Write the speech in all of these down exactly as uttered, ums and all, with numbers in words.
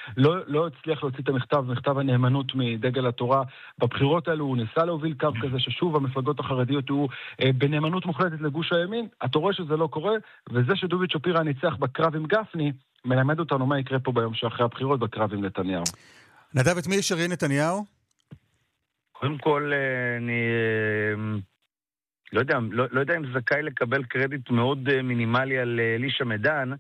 לא, לא הצליח להוציא את המכתב, מכתב הנאמנות מדגל התורה. בבחירות האלו הוא ניסה להוביל קו כזה ששוב המפלגות החרדיות הוא אה, בנאמנות מוחלטת לגוש הימין. אתה רואה שזה לא קורה, וזה שדוד שפירא ניצח בקרב עם גפני, מלמד אותנו מה יקרה פה ביום שאחרי הבחירות בקרב עם נתניהו. נדב, את מי ישריין נתניהו? קודם כל, אני לא יודע, לא, לא יודע אם זכאי לקבל קרדיט מאוד מינימלי על אלישע מדן,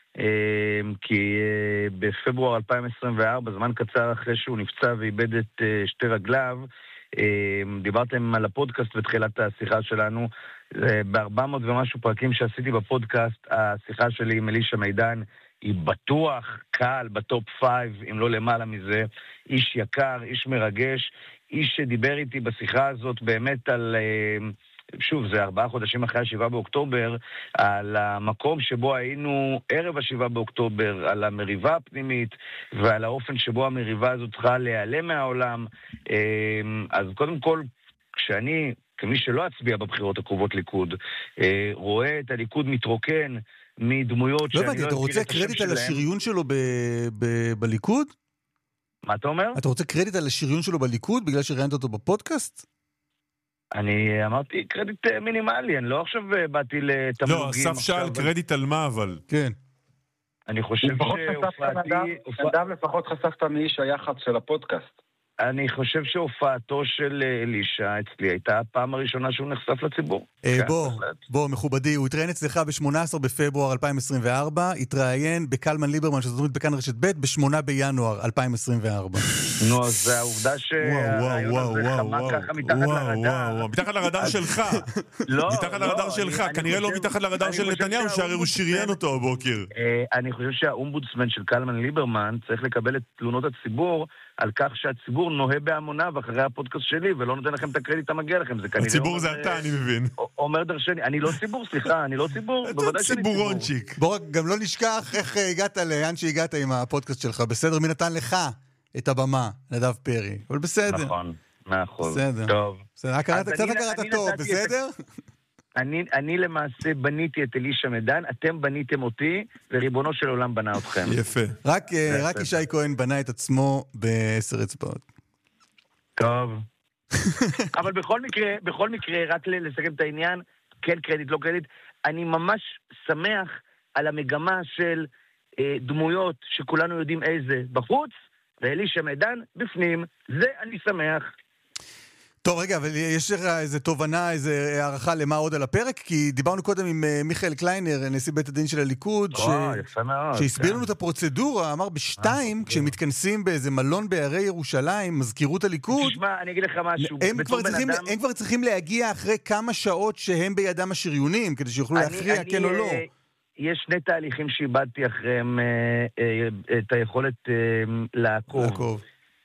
כי בפברואר אלפיים עשרים וארבע, זמן קצר אחרי שהוא נפצע ואיבד את שתי רגליו, דיברתם על הפודקאסט בתחילת השיחה שלנו, ב-ארבע מאות ומשהו פרקים שעשיתי בפודקאסט, השיחה שלי עם אלישע מדן היא בטוח קל בטופ פייב, אם לא למעלה מזה. איש יקר, איש מרגש, איש שדיבר איתי בשיחה הזאת באמת על, שוב, זה ארבעה חודשים אחרי השבעה באוקטובר, על המקום שבו היינו ערב השבעה באוקטובר, על המריבה הפנימית, ועל האופן שבו המריבה הזאת צריכה להיעלם מהעולם. אז קודם כל, כשאני, כמי שלא אצביע בבחירות הקרובות ליכוד, רואה את הליכוד מתרוקן מדמויות לא הבנתי, אתה רוצה קרדיט על השריון שלו בליכוד? מה אתה אומר? אתה רוצה קרדיט על השריון שלו בליכוד בגלל שראיינת אותו בפודקאסט? אני אמרתי קרדיט מינימלי, אני לא עכשיו באתי לתמלוגים. לא, אסף שאל קרדיט על מה אבל? כן. אני חושב שהופעתי... נדב לפחות חשפת מאיש היחד של הפודקאסט. אני חושב שהופעתו של אלישע אצלי הייתה הפעם הראשונה שהוא נחשף לציבור. בוא, בוא, מכובדי, הוא התראיין אצלך ב-שמונה עשר בפברואר אלפיים עשרים וארבע, התראיין בקלמן ליברמן, שזאת אומרת בכאן רשת ב', ב-שמונה בינואר אלפיים עשרים וארבע. נו, אז זה העובדה שהרעיון הזה חמה ככה מתחת לרדאר. מתחת לרדאר שלך. מתחת לרדאר שלך, כנראה לא מתחת לרדאר של נתניהו, שהרי הוא שריין אותו הבוקר. אני חושב שהאומבודסמן של קלמן ליברמן צריך לקבל את תלונות הציבור על כך שהציבור נוהה בהמוניו אחרי הפודקאסט שלי, ולא נותן לכם את הקרדיט המגיע לכם. הציבור זה אתה, אני מבין. אומר דרשני, אני לא ציבור, סליחה, אני לא ציבור. אתה ציבורונצ'יק. בוא, גם לא נשכח איך הגעת לאן שהגעת עם הפודקאסט שלך. בסדר, מי נתן לך את הבמה, נדב פרי. אבל בסדר. נכון, נכון. בסדר. טוב. קצת הכרת טוב, בסדר? אני, אני למעשה בניתי את אלישע מדן, אתם בניתם אותי, וריבונו של עולם בנה אתכם. יפה. רק, רק ישי כהן בנה את עצמו בעשר אצבעות. טוב. אבל בכל מקרה, בכל מקרה, רק לסכם את העניין, כן קרדיט, לא קרדיט, אני ממש שמח על המגמה של אה, דמויות שכולנו יודעים איזה בחוץ, ואלישע מדן בפנים, זה אני שמח. טוב, רגע, אבל יש לך איזו תובנה, איזו הערכה למה עוד על הפרק? כי דיברנו קודם עם מיכאל קליינר, נשיא בית הדין של הליכוד, שהסביר לנו את הפרוצדורה, אמר בשתיים, כשמתכנסים באיזה מלון בערי ירושלים, מזכירות הליכוד, תשמע, אני אגיד לך משהו. הם כבר צריכים להגיע אחרי כמה שעות שהם בידם השריונים, כדי שיוכלו להכריע כן או לא. יש שני תהליכים שאיבדתי אחריהם את היכולת לעקוב.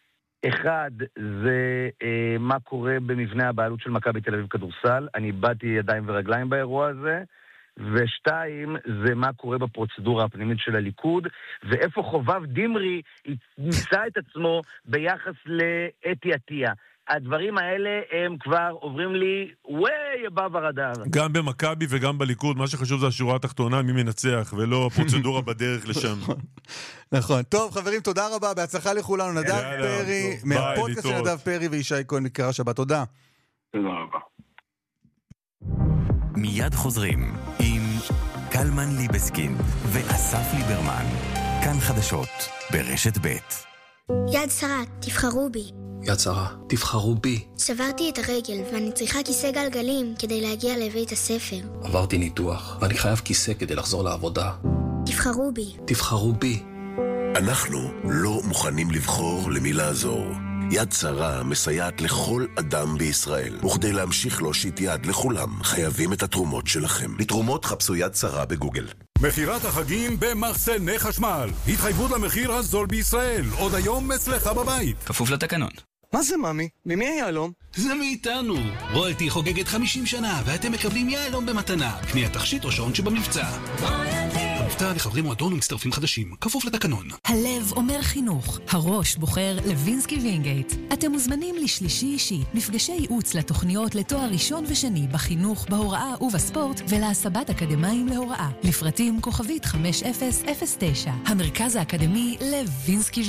אחד, זה אה, מה קורה במבנה הבעלות של מכבי תל אביב כדורסל. אני איבדתי ידיים ורגליים באירוע הזה. ושתיים, זה מה קורה בפרוצדורה הפנימית של הליכוד, ואיפה חובב דמרי ימצא את עצמו ביחס לאתי עטיה. הדברים האלה הם כבר עוברים לי way above הרדאר. גם במכבי וגם בליכוד, מה שחשוב זה השורה התחתונה, מי מנצח, ולא הפרוצדורה בדרך לשם. נכון. טוב, חברים, תודה רבה, בהצלחה לכולנו. נדב פרי, מהפודקאסט של נדב פרי וישי כהן מקרא שבת. תודה. תודה רבה. מיד חוזרים עם קלמן ליבסקין ואסף ליברמן. כאן חדשות ברשת ב'. יד שרה, תבחרו בי. יד שרה, תבחרו בי. שברתי את הרגל ואני צריכה כיסא גלגלים כדי להגיע לבית הספר. עברתי ניתוח ואני חייב כיסא כדי לחזור לעבודה. תבחרו בי. תבחרו בי. אנחנו לא מוכנים לבחור למי לעזור. יד שרה מסייעת לכל אדם בישראל, וכדי להמשיך להושיט יד לכולם, חייבים את התרומות שלכם. לתרומות חפשו יד שרה בגוגל. מחירת החגים במחסני חשמל. התחייבות למחיר הזול בישראל. עוד היום אצלך בבית. כפוף לתקנון. מה זה ממי? ממי היעלום? זה מאיתנו. רויאלטי חוגגת חמישים שנה, ואתם מקבלים יעלום במתנה. קנייה תכשיט או שעון שבמבצע. המבצע לחברי מועדון ומצטרפים חדשים. כפוף לתקנון. הלב אומר חינוך. הראש בוחר לוינסקי וינגייט. אתם מוזמנים לשלישי אישי. מפגשי ייעוץ לתוכניות לתואר ראשון ושני בחינוך, בהוראה ובספורט, ולהסבת אקדמיים להוראה. לפרטים כוכבית חמש אפס אפס תשע. המרכז האקדמי לוינסקי